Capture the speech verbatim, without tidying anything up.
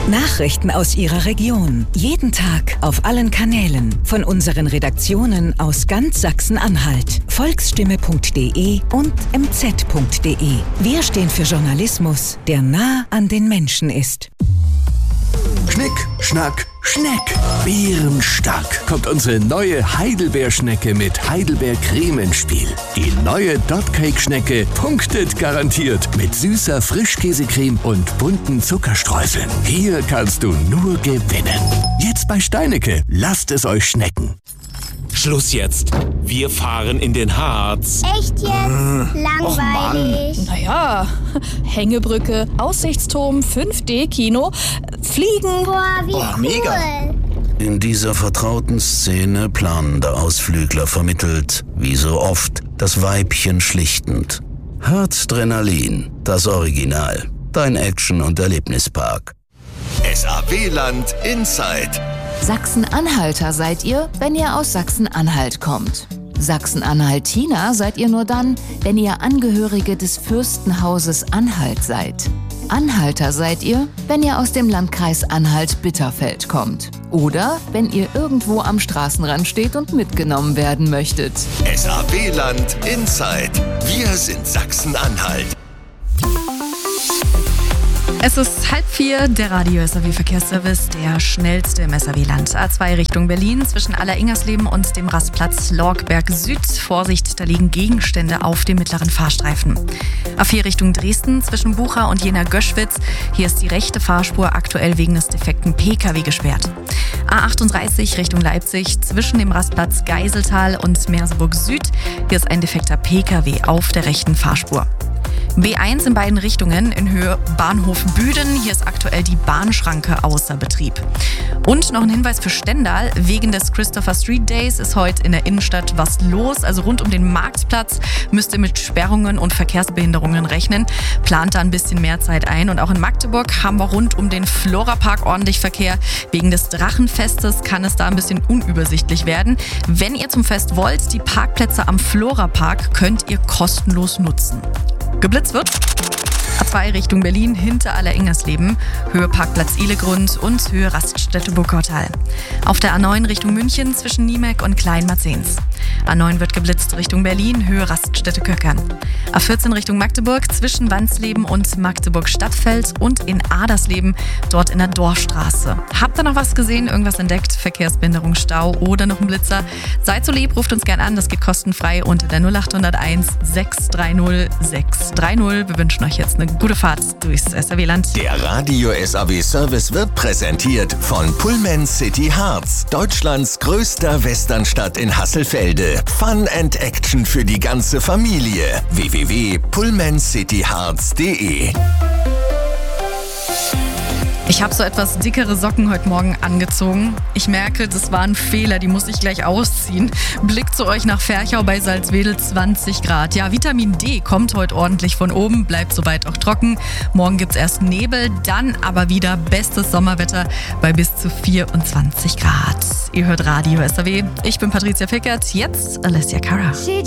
Nachrichten aus Ihrer Region. Jeden Tag auf allen Kanälen. Von unseren Redaktionen aus ganz Sachsen-Anhalt. volksstimme punkt de und m z punkt de. Wir stehen für Journalismus, der nah an den Menschen ist. Schnick, Schnack, Schneck. Bärenstark kommt unsere neue Heidelbeerschnecke mit Heidelbeercreme ins Spiel. Die neue Dotcake-Schnecke punktet garantiert mit süßer Frischkäsecreme und bunten Zuckerstreuseln. Hier kannst du nur gewinnen. Jetzt bei Steinecke. Lasst es euch schmecken. Schluss jetzt. Wir fahren in den Harz. Echt jetzt? Äh, Langweilig. Naja, Hängebrücke, Aussichtsturm, fünf D Kino, Fliegen. Boah, wie oh, cool. Mega. In dieser vertrauten Szene planender Ausflügler vermittelt, wie so oft, das Weibchen schlichtend. Herzdrenalin, das Original. Dein Action- und Erlebnispark. S A W-Land Inside. Sachsen-Anhalter seid ihr, wenn ihr aus Sachsen-Anhalt kommt. Sachsen-Anhaltiner seid ihr nur dann, wenn ihr Angehörige des Fürstenhauses Anhalt seid. Anhalter seid ihr, wenn ihr aus dem Landkreis Anhalt-Bitterfeld kommt. Oder wenn ihr irgendwo am Straßenrand steht und mitgenommen werden möchtet. S A W-Land Inside. Wir sind Sachsen-Anhalt. Es ist halb vier, der Radio S A W-Verkehrsservice, der schnellste im S A W-Land. A zwei Richtung Berlin zwischen Aller-Ingersleben und dem Rastplatz Lorgberg Süd. Vorsicht, da liegen Gegenstände auf dem mittleren Fahrstreifen. A vier Richtung Dresden zwischen Bucha und Jena-Göschwitz. Hier ist die rechte Fahrspur aktuell wegen des defekten P K W gesperrt. A achtunddreißig Richtung Leipzig zwischen dem Rastplatz Geiseltal und Merseburg Süd. Hier ist ein defekter P K W auf der rechten Fahrspur. B eins in beiden Richtungen in Höhe Bahnhof Büden. Hier ist aktuell die Bahnschranke außer Betrieb. Und noch ein Hinweis für Stendal. Wegen des Christopher Street Days ist heute in der Innenstadt was los. Also rund um den Marktplatz müsst ihr mit Sperrungen und Verkehrsbehinderungen rechnen. Plant da ein bisschen mehr Zeit ein. Und auch in Magdeburg haben wir rund um den Florapark ordentlich Verkehr. Wegen des Drachenfestes kann es da ein bisschen unübersichtlich werden. Wenn ihr zum Fest wollt, die Parkplätze am Florapark könnt ihr kostenlos nutzen. Geblitzt wird A zwei Richtung Berlin hinter Aller-Ingersleben, Höhe Parkplatz Ihlegrund und Höhe Raststätte Burgkottal. Auf der A neun Richtung München zwischen Niemek und Kleinmarzens. A neun wird geblitzt Richtung Berlin, Höhe Raststätte Köckern. A vierzehn Richtung Magdeburg zwischen Wandsleben und Magdeburg-Stadtfeld und in Adersleben, dort in der Dorfstraße. Habt ihr noch was gesehen, irgendwas entdeckt? Verkehrsbehinderung, Stau oder noch ein Blitzer? Seid so lieb, ruft uns gern an, das geht kostenfrei unter der null acht null eins sechs drei null sechs drei null. Wir wünschen euch jetzt eine gute Fahrt durchs S A W-Land. Der Radio S A W-Service wird präsentiert von Pullman City Harz, Deutschlands größter Westernstadt in Hasselfelde. Fun and Action für die ganze Familie. w w w punkt pullman city harz punkt de. Ich habe so etwas dickere Socken heute Morgen angezogen. Ich merke, das war ein Fehler, die muss ich gleich ausziehen. Blick zu euch nach Ferchau bei Salzwedel, zwanzig Grad. Ja, Vitamin D kommt heute ordentlich von oben, bleibt soweit auch trocken. Morgen gibt's erst Nebel, dann aber wieder bestes Sommerwetter bei bis zu vierundzwanzig Grad. Ihr hört Radio S A W. Ich bin Patricia Fickert, jetzt Alessia Cara.